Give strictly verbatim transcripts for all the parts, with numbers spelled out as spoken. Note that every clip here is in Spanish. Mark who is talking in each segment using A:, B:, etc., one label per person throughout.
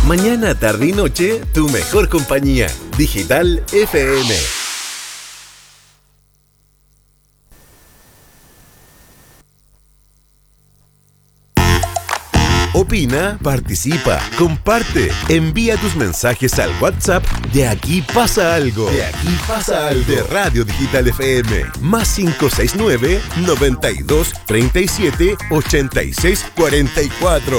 A: Mañana, tarde y noche, tu mejor compañía. Digital F M. Opina, participa, comparte, envía tus mensajes al WhatsApp de Aquí Pasa Algo. De Aquí Pasa Algo. De Radio Digital F M. Más cinco seis nueve, noventa y dos, treinta y siete, ochenta y seis, cuarenta y cuatro.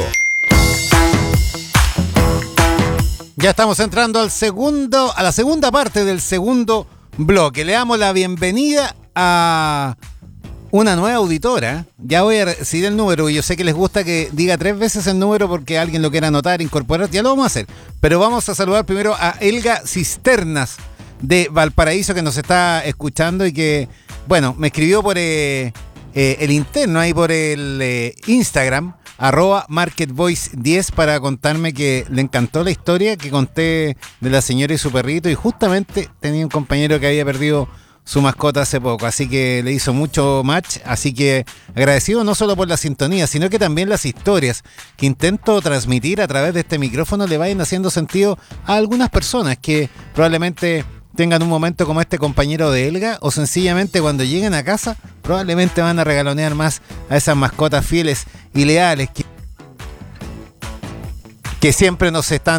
B: Ya estamos entrando al segundo, a la segunda parte del segundo bloque. Le damos la bienvenida a una nueva auditora. Ya voy a decir el número, y yo sé que les gusta que diga tres veces el número porque alguien lo quiera anotar, incorporar, ya lo vamos a hacer. Pero vamos a saludar primero a Elga Cisternas de Valparaíso, que nos está escuchando y que, bueno, me escribió por eh, eh, el interno, ahí por el eh, Instagram, arroba marketvoice diez, para contarme que le encantó la historia que conté de la señora y su perrito, y justamente tenía un compañero que había perdido su mascota hace poco, así que le hizo mucho match. Así que agradecido no solo por la sintonía, sino que también las historias que intento transmitir a través de este micrófono le vayan haciendo sentido a algunas personas que probablemente tengan un momento como este compañero de Elga, o sencillamente cuando lleguen a casa probablemente van a regalonear más a esas mascotas fieles y leales que, que siempre nos están